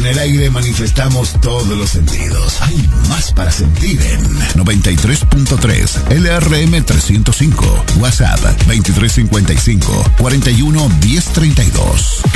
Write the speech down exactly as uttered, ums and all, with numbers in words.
el aire manifestamos todos los sentidos. Hay más para sentir en noventa y tres punto tres L R M trescientos cinco. WhatsApp veintitrés cincuenta y cinco, cuarenta y uno, diez treinta y dos.